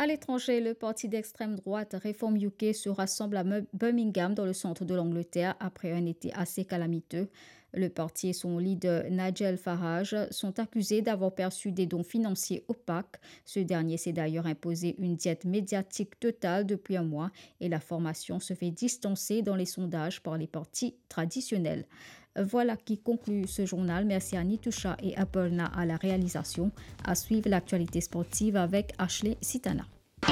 À l'étranger, le parti d'extrême droite Reform UK se rassemble à Birmingham, dans le centre de l'Angleterre, après un été assez calamiteux. Le parti et son leader Nigel Farage sont accusés d'avoir perçu des dons financiers opaques. Ce dernier s'est d'ailleurs imposé une diète médiatique totale depuis un mois et la formation se fait distancer dans les sondages par les partis traditionnels. Voilà qui conclut ce journal. Merci à Nitoucha et Apolna à la réalisation. À suivre l'actualité sportive avec Ashley Sitana.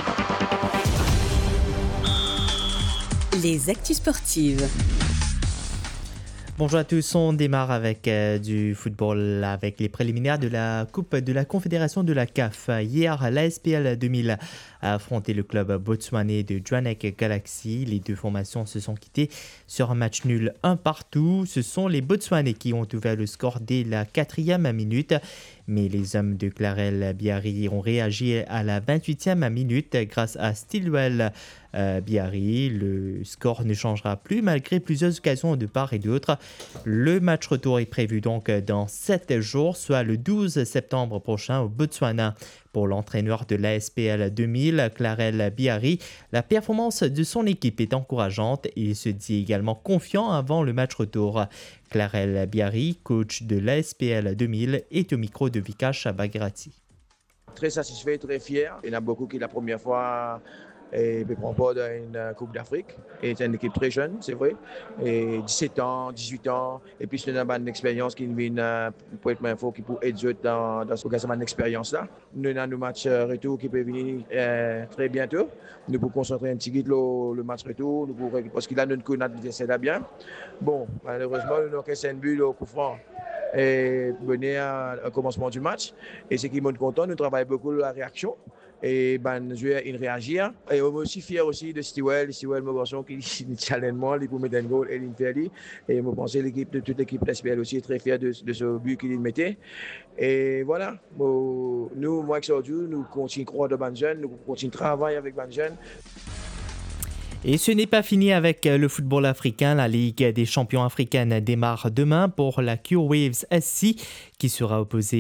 Les actus sportives. Bonjour à tous, on démarre avec du football avec les préliminaires de la Coupe de la Confédération de la CAF. Hier, l'ASPL 2000 a affronté le club botswanais de Jwaneng Galaxy. Les deux formations se sont quittées sur un match nul 1-1. Ce sont les Botswanais qui ont ouvert le score dès la 4e minute. Mais les hommes de Clarel Biari ont réagi à la 28e minute grâce à Stilwell Biari. Le score ne changera plus malgré plusieurs occasions de part et d'autre. Le match retour est prévu donc dans 7 jours, soit le 12 septembre prochain au Botswana. Pour l'entraîneur de l'ASPL 2000, Clarel Biari, la performance de son équipe est encourageante et il se dit également confiant avant le match retour. Clarel Biari, coach de l'ASPL 2000, est au micro de Vikash Bagrati. Très satisfait, très fier. Il y en a beaucoup qui la première fois et prend part dans une Coupe d'Afrique. Et c'est une équipe très jeune, c'est vrai. Et 17 ans, 18 ans. Et puis c'est une bonne expérience qui vient pour être info qui peut aider dans cette expérience-là. Nous avons un match retour qui peut venir très bientôt. Nous pouvons concentrer un petit peu le match retour. Parce qu'il a notre adversaire là bien. Bon, malheureusement, nous avons qu'un but au coup franc. Et venir au commencement du match. Et ce qui est content, nous travaillons beaucoup la réaction. Et les joueurs réagissent. Et on est aussi fiers aussi de Stilwell, mon garçon qui challenge moi, il peut mettre un goal et l'interdit. Et je pense que toute l'équipe d'SPL aussi est très fière de ce but qu'il mettait. Et voilà, nous, moi aujourd'hui, nous continuons à croire de bonnes jeunes, nous continuons à travailler avec bonnes jeunes. Et ce n'est pas fini avec le football africain. La Ligue des champions africaine démarre demain pour la Q-Waves SC qui sera opposée